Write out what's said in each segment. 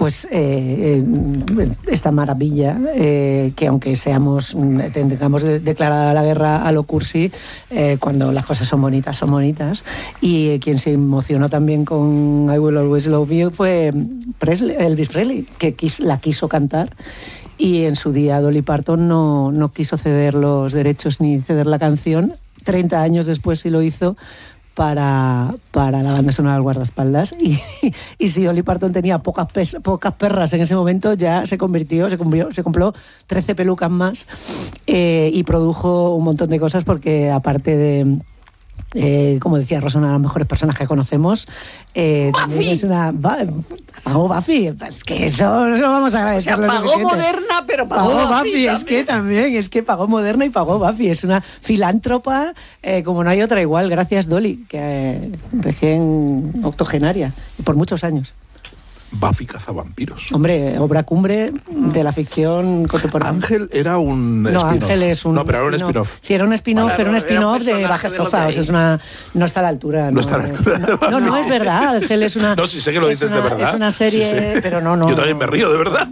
pues esta maravilla, que aunque tengamos declarada la guerra a lo cursi, cuando las cosas son bonitas, y quien se emocionó también con I Will Always Love You fue Elvis Presley, que la quiso cantar, y en su día Dolly Parton no quiso ceder los derechos ni ceder la canción. 30 años después sí lo hizo para la banda sonora del guardaespaldas, y si Dolly Parton tenía pocas perras en ese momento, ya se compró 13 pelucas más, y produjo un montón de cosas, porque aparte de como decía Rosa, una de las mejores personas que conocemos, también es una... Pagó Buffy, es que eso vamos a agradecerlo. O sea, pagó Moderna, pero pagó Buffy es que pagó Moderna y pagó Buffy. Es una filántropa como no hay otra igual. Gracias, Dolly, que recién octogenaria, y por muchos años. Buffy cazavampiros. Hombre, obra cumbre de la ficción contemporánea. Ángel era un spin-off. Ángel es un... No, pero era un spin-off. Sí, era un spin-off, bueno, pero un spin-off de Bajas Tofaos. No está a la altura. No está a la altura. No, es verdad. Ángel es una... No, sí sé que lo dices de verdad. Es una serie, sí, pero no. Yo también me río, de verdad.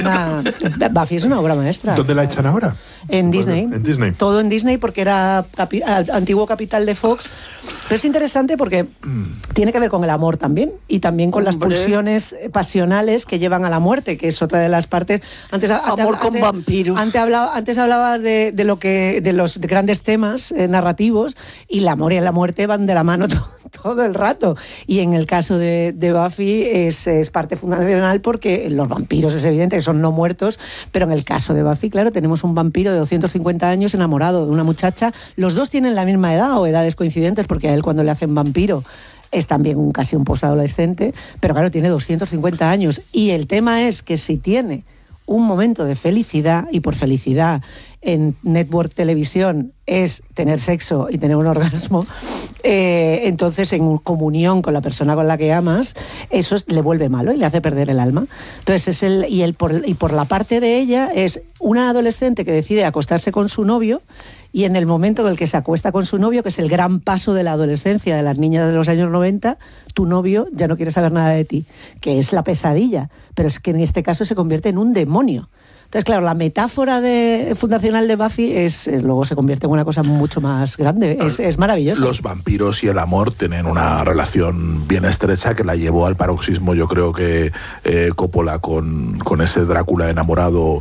Buffy es una obra maestra. ¿Dónde la echan ahora? En Disney. En Disney. Todo en Disney, porque era antiguo capital de Fox. Pero es interesante porque tiene que ver con el amor también, y también con las pulsiones pasionales que llevan a la muerte, que es otra de las partes. Amor con vampiros. Antes hablabas de los grandes temas narrativos, y el amor y la muerte van de la mano todo el rato. Y en el caso de Buffy es parte fundacional, porque los vampiros es evidente que son no muertos, pero en el caso de Buffy, claro, tenemos un vampiro de 250 años enamorado de una muchacha. Los dos tienen la misma edad o edades coincidentes, porque a él, cuando le hacen vampiro, es también casi un posadolescente, pero claro, tiene 250 años. Y el tema es que si tiene un momento de felicidad, y por felicidad en Network Televisión es tener sexo y tener un orgasmo, entonces en comunión con la persona con la que amas, eso le vuelve malo y le hace perder el alma. Entonces por la parte de ella es una adolescente que decide acostarse con su novio, y en el momento en el que se acuesta con su novio, que es el gran paso de la adolescencia de las niñas de los años 90, tu novio ya no quiere saber nada de ti, que es la pesadilla, pero es que en este caso se convierte en un demonio. Entonces, claro, la metáfora fundacional de Buffy luego se convierte en una cosa mucho más grande. Es maravilloso. Los vampiros y el amor tienen una relación bien estrecha que la llevó al paroxismo, yo creo que Coppola con ese Drácula enamorado,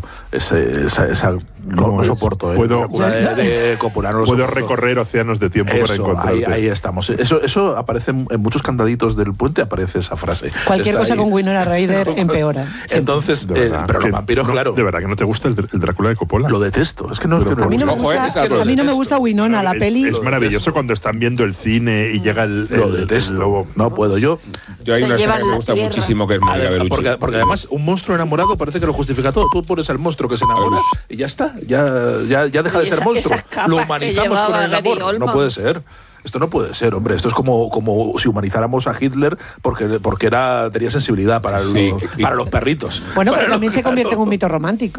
no soporto. Drácula de Coppola, no lo puedo soporto. Recorrer océanos de tiempo para encontrarte. Ahí estamos. Eso aparece en muchos candaditos del puente, aparece esa frase. Cualquier cosa con Winona Ryder empeora. Entonces, pero los vampiros, claro. De verdad que no te gusta el Drácula de Coppola. Lo detesto. Es que no, a mí no me gusta Winona, la peli. Es maravilloso cuando están viendo el cine y llega el lobo. No puedo. Yo hay una escena que me gusta muchísimo, que es Mónica Bellucci. Porque además un monstruo enamorado parece que lo justifica todo. Tú pones al monstruo que se enamora y ya está. Ya deja de ser monstruo. Lo humanizamos con el amor. No puede ser. Esto no puede ser, hombre. Esto es como si humanizáramos a Hitler porque tenía sensibilidad para los perritos. Bueno, pero también se convierte en un mito romántico.